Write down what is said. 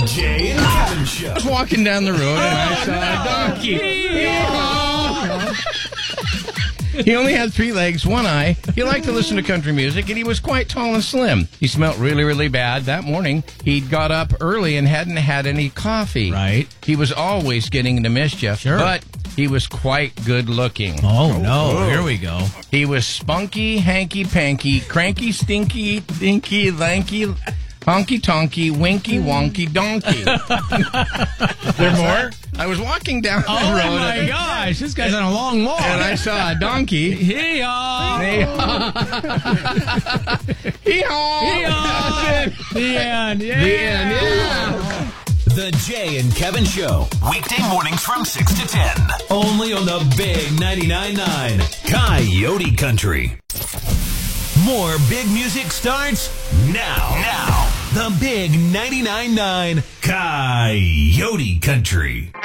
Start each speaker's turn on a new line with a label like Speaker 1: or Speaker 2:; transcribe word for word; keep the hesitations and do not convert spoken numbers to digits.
Speaker 1: Jay and Kevin Show.
Speaker 2: I was walking down the road and I saw a donkey. He only had three legs, one eye. He liked to listen to country music, and he was quite tall and slim. He smelled really, really bad. That morning, he'd got up early and hadn't had any coffee.
Speaker 3: Right.
Speaker 2: He was always getting into mischief,
Speaker 3: Sure.
Speaker 2: but he was quite good looking.
Speaker 3: Oh, no. Here we go.
Speaker 2: He was spunky, hanky-panky, cranky, stinky, dinky, lanky, honky-tonky, winky, wonky, donkey.
Speaker 3: There more?
Speaker 2: I was walking down the
Speaker 3: Oh,
Speaker 2: road.
Speaker 3: my gosh. This guy's on a long walk.
Speaker 2: And I saw a donkey.
Speaker 3: Hee-haw.
Speaker 2: Hee-haw.
Speaker 3: Hee-haw. The end. Yeah.
Speaker 2: The end, yeah.
Speaker 1: The Jay and Kevin Show. Weekday mornings from six to ten. Only on the Big ninety-nine point nine Coyote Country. More big music starts now. Now. The Big ninety-nine point nine Coyote Country.